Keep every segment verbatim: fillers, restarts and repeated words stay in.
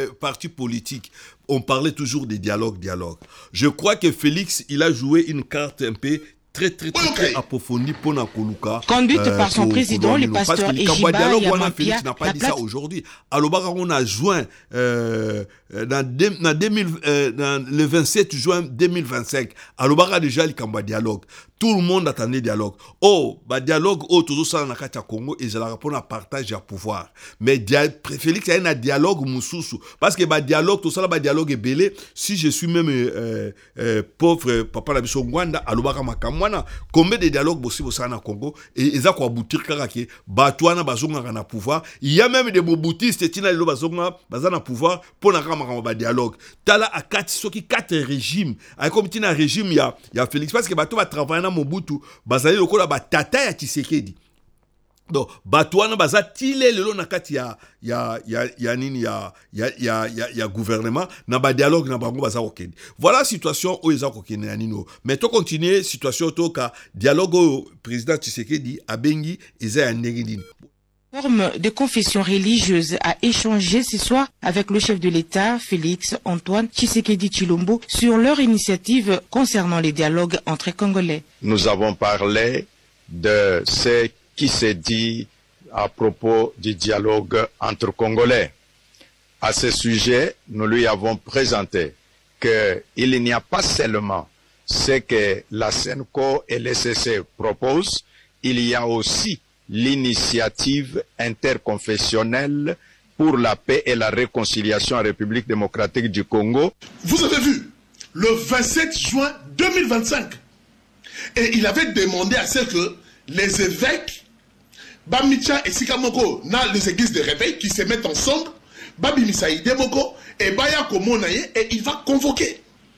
euh, partis politiques, on parlait toujours des dialogues, dialogues. Je crois que Félix, il a joué une carte un peu très très très, okay. très approfondie pour Nakoluka. Conduite euh, par son pour, président, pour le pasteur Ejiba dialogue, on a Félix n'a pas dit ça aujourd'hui. Alors, on a joint euh, dans, de, dans, deux mille, euh, dans le vingt-sept juin deux mille vingt-cinq. Alors, déjà, il y a dialogue. Tout le monde attendait dialogue. Oh, bah dialogue, oh, toujours ça dans le Congo, et je la réponds à partage et à pouvoir. Mais dia, Félix, il y a un dialogue moussoussou. Parce que bah dialogue, tout ça, bah dialogue est belé. Si je suis même euh, euh, pauvre papa la Bissongwanda, alors bah makamwana, combien de dialogues possibles au Sana Congo, et ils ont quoi boutir karake, bah toi na bazonga na pouvoir. Il y a même des boboutistes, tina le bazonga, bazana pouvoir, pour na kama bah dialogue. Tala à quatre, ce qui quatre régimes. À comme tina régime, il y a, il y a Félix, parce que bah toi va travailler Mobutu bazali lokola batata ya Tshisekedi. Donc batwana bazatile lelo na kati ya ya ya ya nini ya ya ya ya, ya gouvernement na ba dialogue na bango baza okende. Voilà situation o eza kokende na nino. Mais to continuer situation to ka dialogue au président Tshisekedi abengi eza ya ndenge Forme de confession religieuse a échangé ce soir avec le chef de l'État, Félix Antoine Tshisekedi Tshilombo, sur leur initiative concernant les dialogues entre Congolais. Nous avons parlé de ce qui s'est dit à propos du dialogue entre Congolais. À ce sujet, nous lui avons présenté qu'il n'y a pas seulement ce que la SENCO et l'E C C proposent, il y a aussi l'initiative interconfessionnelle pour la paix et la réconciliation en République démocratique du Congo. Vous avez vu, le vingt-sept juin deux mille vingt-cinq, et il avait demandé à ce que les évêques, Bamicha et Sikamoko, dans les églises de réveil, qui se mettent ensemble, Babimisa Idemoko, et Baya Komonaye, et il va convoquer.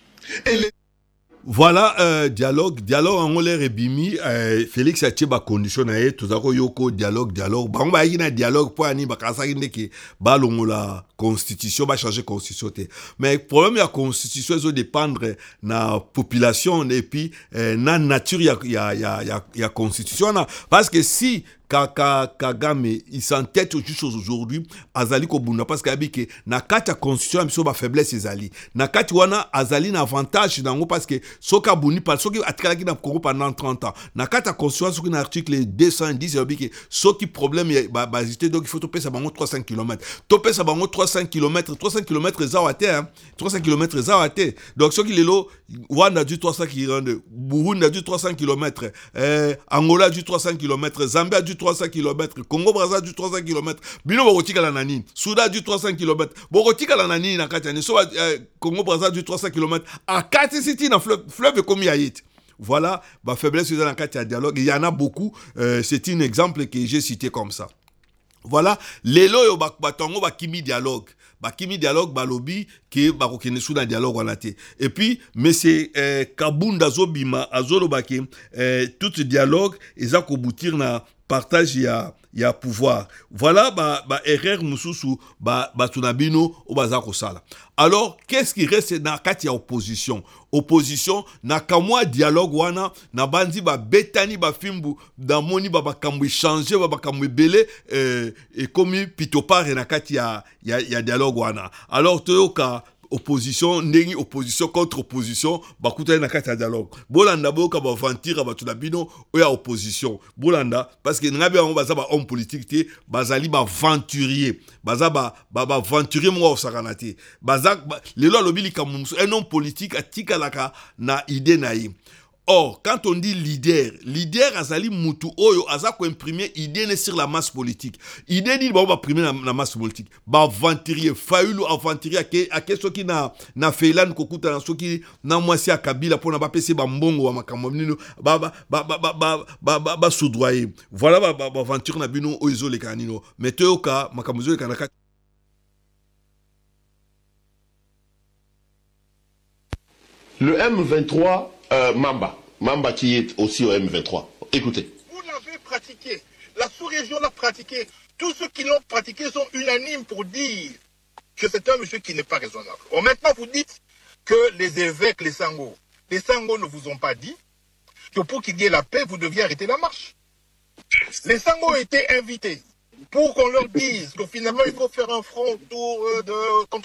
Et les Voilà, euh, dialogue, dialogue en l'air et bimi, euh, Félix a tché ba condition na ye, tout ça yoko dialogue, dialogue, ba on ba yina dialogue pour ani ba kasa yine ki ba longo la constitution, ba changer constitution te. Mais problème la constitution, ils ont dépendre na population et puis euh, na nature ya ya ya ya, ya constitution na, parce que si Kaka Kagame il s'entête juste aujourd'hui azali ko bunda parce que abike na kati ya constitution amso ba faiblesse ezali na kati wana azali na avantage nango parce que soka buni par soki atikala ki na Congo pendant trente ans na kati ya constitution soki na article deux cent dix abike soki problème ba basité donc il faut topesa bango trois cents kilomètres topesa bango trois cents kilomètres trois cents kilomètres za wate hein trois cents kilomètres za wate donc soki lelo Rwanda du trois cents kilomètres Burundi du trois cents kilomètres euh, Angola du trois cents kilomètres Zambie du trois cents kilomètres, Congo Brazza du trois cents kilomètres, Bino Bogotika la nani, Soudan du trois cents kilomètres, Bogotika la nani na Katiani, so euh, Congo Brazza du trois cents kilomètres, à Kati City dans fleuve fleuve comme Yaït. Voilà, bah faiblesse dans la Kati dialogue, il y en a beaucoup, euh, c'est un exemple que j'ai cité comme ça. Voilà, lelo yo batongo ba kimi dialogue. Ba kimi dialogue ba lobby qui ba ko kene sous dans dialogue on té. Et puis monsieur euh, Kabunda Zobima azolo ba ki euh, tout dialogue eza ko boutir na partage ya ya pouvoir. Voilà ba ba erreur mususu ba ba tunabino o baza ko sala. Alors qu'est-ce qui reste dans kati ya opposition? Opposition na kamwa dialogue wana na bandi ba betani ba fimbu dans moni ba bakambu changer ba bakambu belé euh, et comme pitopare na kati ya ya, ya dialogue wana. Alors toyoka opposition nengi opposition contre opposition bakuta na kati ya dialogue bolanda boka ba ventira ba tunabino o ya opposition bolanda parce que ngabe on baza ba homme politique te bazali ba venturier baza ba ba, ba venturier mo osakanate baza ba, lelo lobili kamusu un homme politique atika laka na idée naïe. Or, quand on dit leader, leader azali mutu oyo aza ko imprimer idée sur la masse politique. Idée ni ba ba imprimer la, la masse politique. Ba aventurier, faulu aventurier ake ake soki na na Feilan kokuta na soki na mwasi ya Kabila pona ba pese ba mbongo wa makambo nino ba ba ba ba ba ba ba, ba, ba soudoyer. Voilà ba ba, ba aventure na bino oizo le kanino. Meteoka makambo zo le kanaka. Le M vingt-trois Euh, Mamba, Mamba qui est aussi au M vingt-trois. Écoutez. Vous l'avez pratiqué, la sous-région l'a pratiqué. Tous ceux qui l'ont pratiqué sont unanimes pour dire que c'est un monsieur qui n'est pas raisonnable. Or, maintenant, vous dites que les évêques, les Sango, les Sango ne vous ont pas dit que pour qu'il y ait la paix, vous deviez arrêter la marche. Les Sango ont été invités pour qu'on leur dise que finalement, il faut faire un front autour de, contre